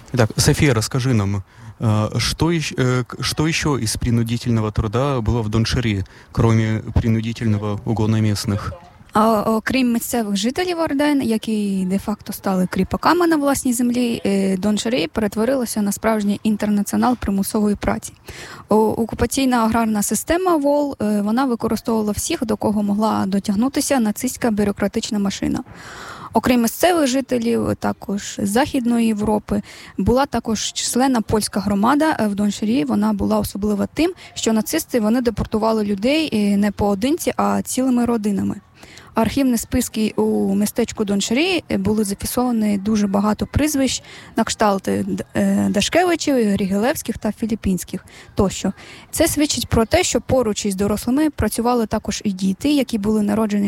Так, София, расскажи нам, что еще из принудительного труда было в Доншире, кроме принудительного угона местных? А окрім місцевих жителів Орден, які де-факто стали кріпаками на власній землі, Донширі перетворилося на справжній інтернаціонал примусової праці. Окупаційна аграрна система ВОЛ, вона використовувала всіх, до кого могла дотягнутися нацистська бюрократична машина. Окрім місцевих жителів, також з Західної Європи, була також численна польська громада в Донширі. Вона була особлива тим, що нацисти вони депортували людей не поодинці, а цілими родинами. Архівні списки у містечку Донширі були зафіксовані дуже багато прізвищ на кшталт Дашкевичів, Григелевських та Філіппінських тощо. Це свідчить про те, що поруч із дорослими працювали також і діти, які були народжені